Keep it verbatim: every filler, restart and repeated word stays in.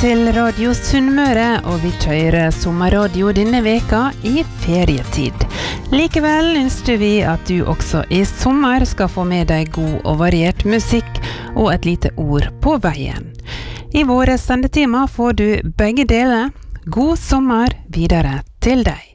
til Radio Sunnmøre, og vi kjører sommerradio denne veka i ferietid. Likevel ønsker vi at du også i sommer skal få med deg god og variert musikk og et lite ord på veien. I våre sendetimer får du begge deler. God sommer videre til deg.